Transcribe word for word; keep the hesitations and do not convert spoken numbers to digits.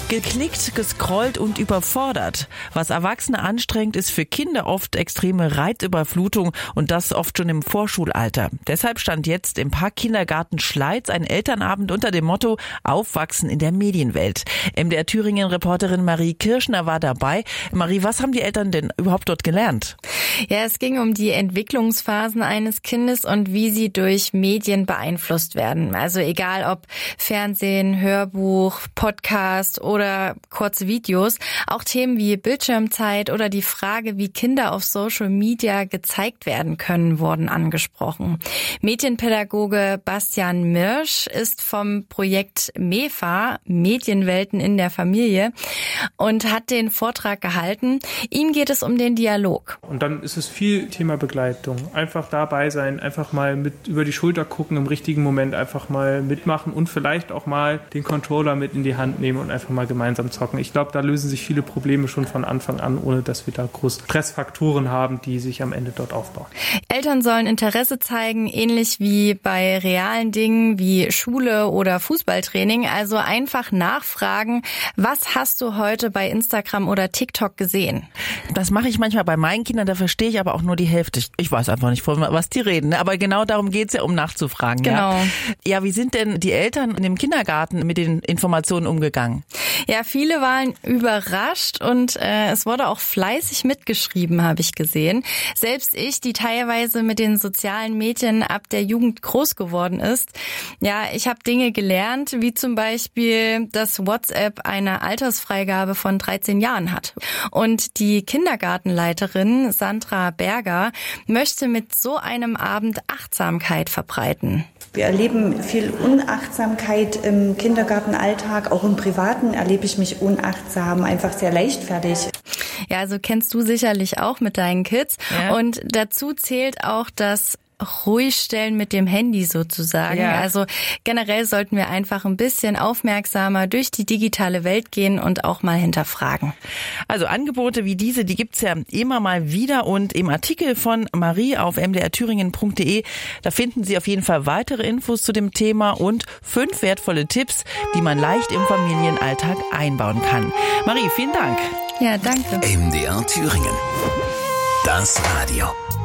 Geklickt, gescrollt und überfordert. Was Erwachsene anstrengt, ist für Kinder oft extreme Reizüberflutung und das oft schon im Vorschulalter. Deshalb stand jetzt im Park Kindergarten Schleiz ein Elternabend unter dem Motto Aufwachsen in der Medienwelt. M D R Thüringen-Reporterin Marie Kirschner war dabei. Marie, was haben die Eltern denn überhaupt dort gelernt? Ja, es ging um die Entwicklungsphasen eines Kindes und wie sie durch Medien beeinflusst werden. Also egal ob Fernsehen, Hörbuch, Podcast oder kurze Videos. Auch Themen wie Bildschirmzeit oder die Frage, wie Kinder auf Social Media gezeigt werden können, wurden angesprochen. Medienpädagoge Bastian Mirsch ist vom Projekt MEFA, Medienwelten in der Familie, und hat den Vortrag gehalten. Ihm geht es um den Dialog. Und dann ist es viel Thema Begleitung. Einfach dabei sein, einfach mal mit über die Schulter gucken, im richtigen Moment einfach mal mitmachen und vielleicht auch mal den Controller mit in die Hand nehmen und einfach mal gemeinsam zocken. Ich glaube, da lösen sich viele Probleme schon von Anfang an, ohne dass wir da groß Stressfaktoren haben, die sich am Ende dort aufbauen. Eltern sollen Interesse zeigen, ähnlich wie bei realen Dingen wie Schule oder Fußballtraining. Also einfach nachfragen, was hast du heute bei Instagram oder TikTok gesehen? Das mache ich manchmal bei meinen Kindern, da verstehe ich aber auch nur die Hälfte. Ich weiß einfach nicht, von was die reden. Aber genau darum geht's ja, um nachzufragen. Genau. Ja. ja, wie sind denn die Eltern in dem Kindergarten mit den Informationen umgegangen? Ja, viele waren überrascht und äh, es wurde auch fleißig mitgeschrieben, habe ich gesehen. Selbst ich, die teilweise mit den sozialen Medien ab der Jugend groß geworden ist. Ja, ich habe Dinge gelernt, wie zum Beispiel, dass WhatsApp eine Altersfreigabe von dreizehn Jahren hat. Und die Kindergartenleiterin Sandra Berger möchte mit so einem Abend Achtsamkeit verbreiten. Wir erleben viel Unachtsamkeit im Kindergartenalltag, auch im Privaten erlebe ich mich unachtsam, einfach sehr leichtfertig. Ja, also kennst du sicherlich auch mit deinen Kids. Ja. Und dazu zählt auch das Ruhigstellen mit dem Handy sozusagen. Ja. Also generell sollten wir einfach ein bisschen aufmerksamer durch die digitale Welt gehen und auch mal hinterfragen. Also Angebote wie diese, die gibt's ja immer mal wieder, und im Artikel von Marie auf m d r thüringen punkt d e, da finden Sie auf jeden Fall weitere Infos zu dem Thema und fünf wertvolle Tipps, die man leicht im Familienalltag einbauen kann. Marie, vielen Dank. Ja, danke. M D R Thüringen. Das Radio.